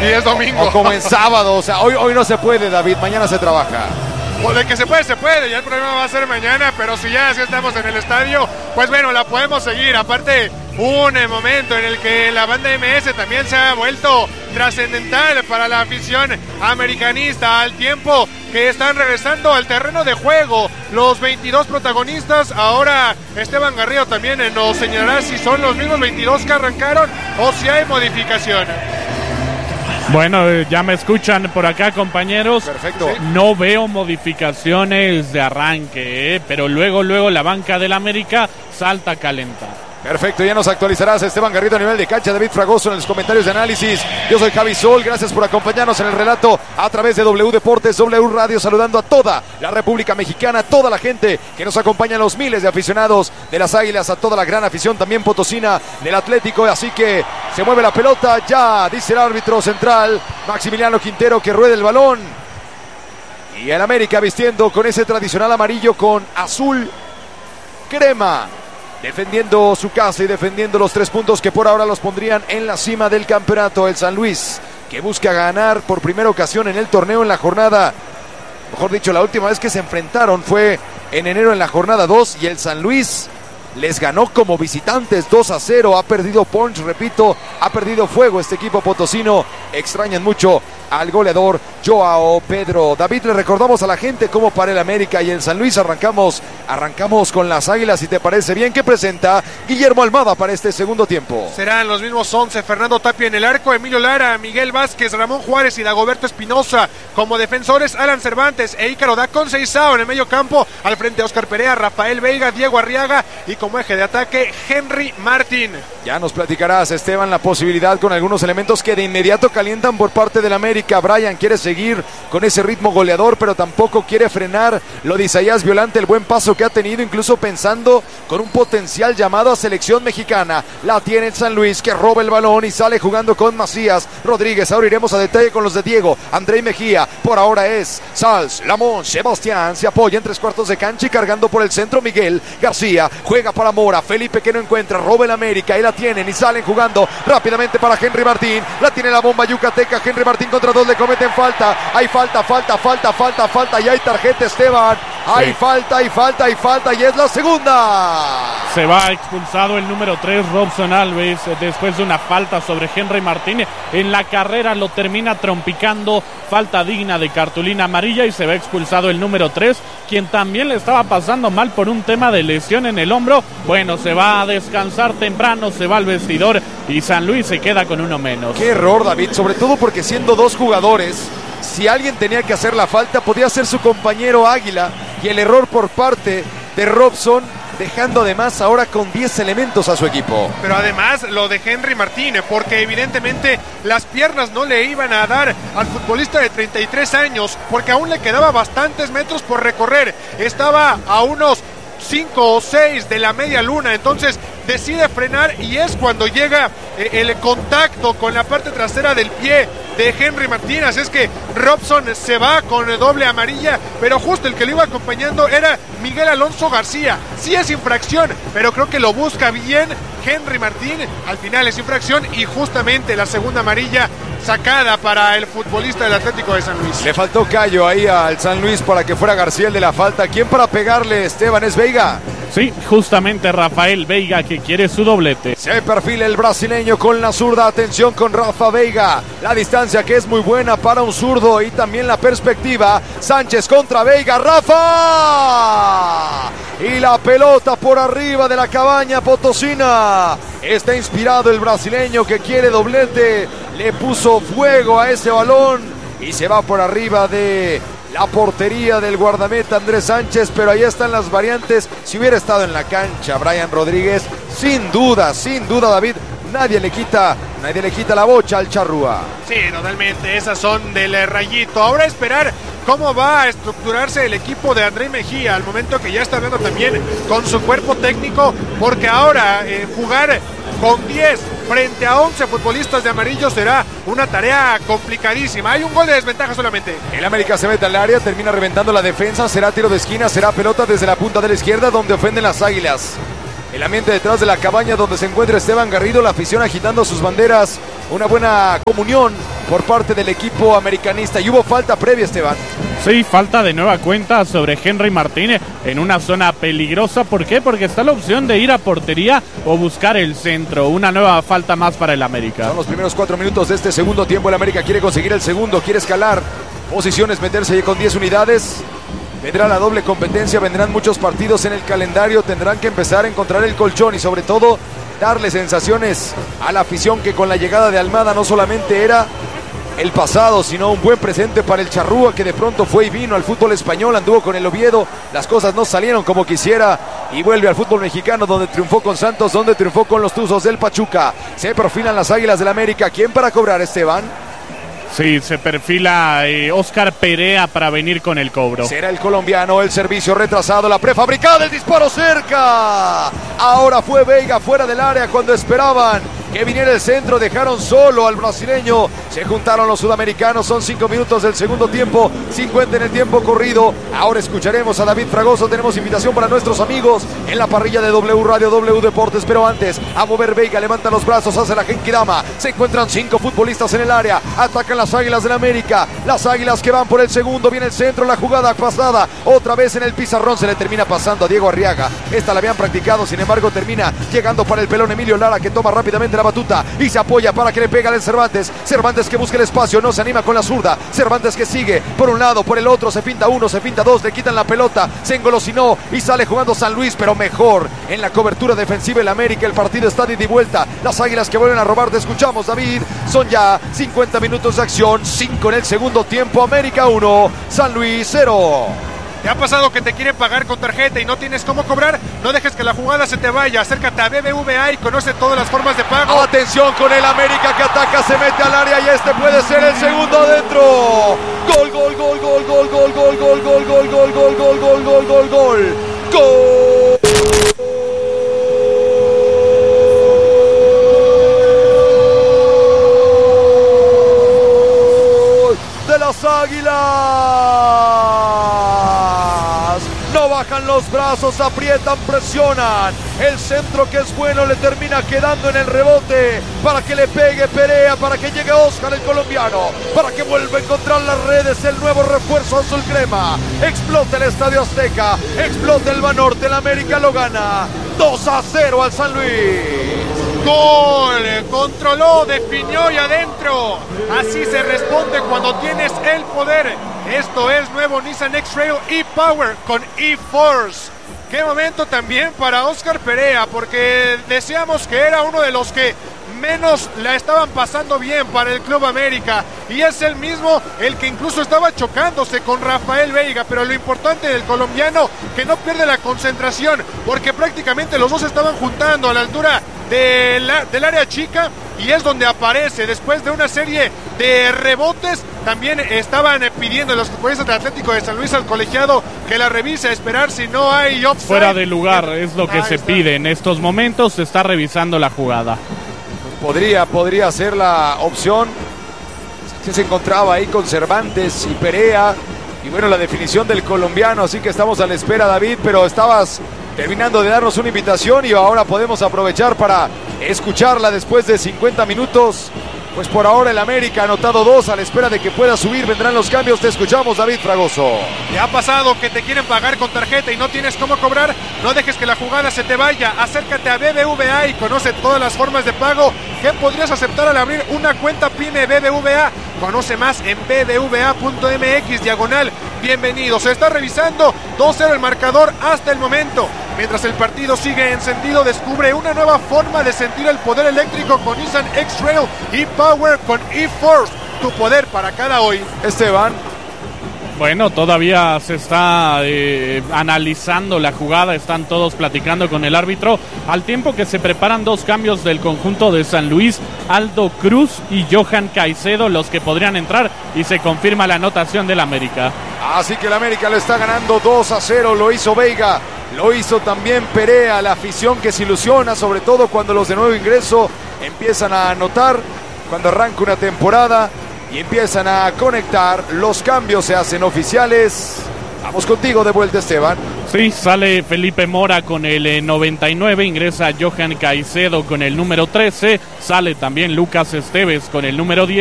Y es domingo. O como en sábado, o sea, hoy no se puede, David, mañana se trabaja. O de que se puede, ya el problema va a ser mañana, pero si ya así estamos en el estadio, pues bueno, la podemos seguir. Aparte, un momento en el que la banda MS también se ha vuelto trascendental para la afición americanista, al tiempo que están regresando al terreno de juego los 22 protagonistas. Ahora Esteban Garrido también nos señalará si son los mismos 22 que arrancaron o si hay modificación. Bueno, ya me escuchan por acá, compañeros. Perfecto. No veo modificaciones de arranque, pero luego la banca del América salta a calentar. Perfecto, ya nos actualizarás, Esteban Garrido, a nivel de cancha. David Fragoso en los comentarios de análisis. Yo soy Javi Sol, gracias por acompañarnos en el relato a través de W Deportes, W Radio, saludando a toda la República Mexicana, a toda la gente que nos acompaña, los miles de aficionados de las Águilas, a toda la gran afición también potosina del Atlético. Así que se mueve la pelota, ya dice el árbitro central, Maximiliano Quintero, que ruede el balón. Y el América vistiendo con ese tradicional amarillo con azul crema, defendiendo su casa y defendiendo los 3 puntos que por ahora los pondrían en la cima del campeonato. El San Luis, que busca ganar por primera ocasión en el torneo en la jornada, mejor dicho, la última vez que se enfrentaron fue en enero en la jornada 2 y el San Luis les ganó como visitantes 2-0. Ha perdido punch, repito, ha perdido fuego este equipo potosino. Extrañan mucho al goleador Joao Pedro. David, le recordamos a la gente cómo para el América y en San Luis. Arrancamos con las Águilas, si te parece bien, que presenta Guillermo Almada para este segundo tiempo. Serán los mismos 11, Fernando Tapia en el arco, Emilio Lara, Miguel Vázquez, Ramón Juárez y Dagoberto Espinosa como defensores, Alan Cervantes e Ícaro da Conceição en el medio campo, al frente Oscar Perea, Rafael Veiga, Diego Arriaga y como eje de ataque Henry Martín. Ya nos platicarás, Esteban, la posibilidad con algunos elementos que de inmediato calientan por parte del América. Brian quiere seguir con ese ritmo goleador, pero tampoco quiere frenar lo de Isaías Violante, el buen paso que ha tenido, incluso pensando con un potencial llamado a selección mexicana. La tiene el San Luis, que roba el balón y sale jugando con Macías Rodríguez. Ahora iremos a detalle con los de Diego, André Mejía. Por ahora es Sals, Lamón, Sebastián, se apoya en 3/4 de cancha y cargando por el centro Miguel García. Juega para Mora, Felipe que no encuentra, roba el América y la tienen y salen jugando rápidamente para Henry Martín. La tiene la bomba yucateca, Henry Martín contra 2, le cometen falta. Hay falta y hay tarjeta, Esteban. Hay falta y es la segunda. Se va expulsado el número 3, Robson Alves, después de una falta sobre Henry Martín. En la carrera lo termina trompicando, falta digna de cartulina amarilla y se va expulsado el número 3, quien también le estaba pasando mal por un tema de lesión en el hombro. Bueno, se va a descansar temprano, se va al vestidor y San Luis se queda con uno menos. Qué error, David, sobre todo porque siendo 2 jugadores, si alguien tenía que hacer la falta podía ser su compañero Águila, y el error por parte de Robson, dejando además ahora con 10 elementos a su equipo. Pero además lo de Henry Martín, porque evidentemente las piernas no le iban a dar al futbolista de 33 años, porque aún le quedaba bastantes metros por recorrer. Estaba a unos 5 o 6 de la media luna, entonces decide frenar y es cuando llega el contacto con la parte trasera del pie de Henry Martín. Así es que Robson se va con doble amarilla, pero justo el que lo iba acompañando era Miguel Alonso García. Sí es infracción, pero creo que lo busca bien Henry Martín. Al final es infracción y justamente la segunda amarilla sacada para el futbolista del Atlético de San Luis. Le faltó callo ahí al San Luis para que fuera García el de la falta. ¿Quién para pegarle, Esteban? ¿Es Veiga? Sí, justamente Rafael Veiga, que quiere su doblete. Se perfila el brasileño con la zurda. Atención con Rafa Veiga. La distancia que es muy buena para un zurdo y también la perspectiva. Sánchez contra Veiga. ¡Rafa! Y la pelota por arriba de la cabaña potosina. Está inspirado el brasileño que quiere doblete. Le puso fuego a ese balón y se va por arriba de la portería del guardameta Andrés Sánchez, pero ahí están las variantes. Si hubiera estado en la cancha Brian Rodríguez, sin duda David, nadie le quita la bocha al charrúa. Sí, totalmente, esas son del Rayito. Ahora esperar cómo va a estructurarse el equipo de André Mejía, al momento que ya está hablando también con su cuerpo técnico, porque ahora jugar con 10 frente a 11 futbolistas de amarillo será una tarea complicadísima. Hay un gol de desventaja solamente. El América se mete al área, termina reventando la defensa, será tiro de esquina, será pelota desde la punta de la izquierda donde ofenden las Águilas. El ambiente detrás de la cabaña donde se encuentra Esteban Garrido, la afición agitando sus banderas, una buena comunión por parte del equipo americanista. Y hubo falta previa, Esteban. Sí, falta de nueva cuenta sobre Henry Martín en una zona peligrosa. ¿Por qué? Porque está la opción de ir a portería o buscar el centro. Una nueva falta más para el América. Son los primeros 4 minutos de este segundo tiempo. El América quiere conseguir el segundo, quiere escalar posiciones, meterse con 10 unidades. Vendrá la doble competencia, vendrán muchos partidos en el calendario. Tendrán que empezar a encontrar el colchón y sobre todo darle sensaciones a la afición, que con la llegada de Almada no solamente era el pasado, sino un buen presente para el Charrúa, que de pronto fue y vino al fútbol español, anduvo con el Oviedo, las cosas no salieron como quisiera y vuelve al fútbol mexicano, donde triunfó con Santos, donde triunfó con los Tuzos del Pachuca. Se perfilan las Águilas del América. ¿Quién para cobrar, Esteban? Sí, se perfila Óscar Perea para venir con el cobro. Será el colombiano, el servicio retrasado, la prefabricada, el disparo cerca. Ahora fue Veiga fuera del área cuando esperaban que viniera el centro, dejaron solo al brasileño. Se juntaron los sudamericanos, son 5 minutos del segundo tiempo, 50 en el tiempo corrido. Ahora escucharemos a David Fragoso, tenemos invitación para nuestros amigos en la parrilla de W Radio, W Deportes, pero antes, a mover Veiga, levanta los brazos, hace la genkidama. Se encuentran 5 futbolistas en el área, atacan las Águilas del América, las Águilas que van por el segundo, viene el centro, la jugada pasada, otra vez en el pizarrón, se le termina pasando a Diego Arriaga. Esta la habían practicado, sin embargo termina llegando para el pelón Emilio Lara, que toma rápidamente la batuta y se apoya para que le pega al Cervantes. Cervantes que busca el espacio, no se anima con la zurda. Cervantes que sigue por un lado, por el otro, se finta uno, se finta dos, le quitan la pelota, se engolosinó y sale jugando San Luis, pero mejor en la cobertura defensiva el América. El partido está de ida y vuelta, las Águilas que vuelven a robar. Te escuchamos, David. Son ya 50 minutos de acción, 5 en el segundo tiempo. América 1, San Luis 0. ¿Te ha pasado que te quieren pagar con tarjeta y no tienes cómo cobrar? No dejes que la jugada se te vaya. Acércate a BBVA y conoce todas las formas de pago. Atención con el América que ataca, se mete al área y este puede ser el segundo adentro. Gol, gol, gol, gol, gol, gol, gol, gol, gol, gol, gol, gol, gol, gol, gol, gol, gol. Gol de las Águilas. No bajan los brazos, aprietan, presionan. El centro que es bueno le termina quedando en el rebote para que le pegue Perea, para que llegue Óscar el colombiano, para que vuelva a encontrar las redes el nuevo refuerzo azul crema. Explota el Estadio Azteca, explota el Banorte, el América lo gana 2-0 al San Luis. Gol, controló, definió y adentro. Así se responde cuando tienes el poder. Esto es nuevo Nissan X-Trail e-Power con e-Force. Qué momento también para Óscar Perea, porque decíamos que era uno de los que menos la estaban pasando bien para el Club América, y es el mismo el que incluso estaba chocándose con Rafael Veiga, pero lo importante del colombiano, que no pierde la concentración, porque prácticamente los dos estaban juntando a la altura del área chica, y es donde aparece después de una serie de rebotes. También estaban pidiendo los futbolistas del Atlético de San Luis al colegiado que la revise, a esperar si no hay offside. Fuera de lugar es lo que se pide en estos momentos, se está revisando la jugada. Podría ser la opción que se encontraba ahí con Cervantes y Perea, y bueno, la definición del colombiano, así que estamos a la espera, David, pero estabas terminando de darnos una invitación y ahora podemos aprovechar para escucharla después de 50 minutos. Pues por ahora el América ha anotado 2, a la espera de que pueda subir, vendrán los cambios. Te escuchamos, David Fragoso. ¿Te ha pasado que te quieren pagar con tarjeta y no tienes cómo cobrar? No dejes que la jugada se te vaya. Acércate a BBVA y conoce todas las formas de pago que podrías aceptar al abrir una cuenta PYME BBVA. Conoce más en bbva.mx/. Bienvenido. Se está revisando 2-0 el marcador hasta el momento. Mientras el partido sigue encendido, descubre una nueva forma de sentir el poder eléctrico con Nissan X-Trail e-Power con e-Force. Tu poder para cada hoy. Esteban. Bueno, todavía se está analizando la jugada, están todos platicando con el árbitro, al tiempo que se preparan 2 cambios del conjunto de San Luis, Aldo Cruz y Johan Caicedo, los que podrían entrar, y se confirma la anotación del América. Así que el América lo está ganando 2-0, lo hizo Veiga, lo hizo también Perea, la afición que se ilusiona, sobre todo cuando los de nuevo ingreso empiezan a anotar, cuando arranca una temporada y empiezan a conectar, los cambios se hacen oficiales. Vamos contigo de vuelta, Esteban. Sí, sale Felipe Mora con el 99, ingresa Johan Caicedo con el número 13, sale también Lucas Esteves con el número 10.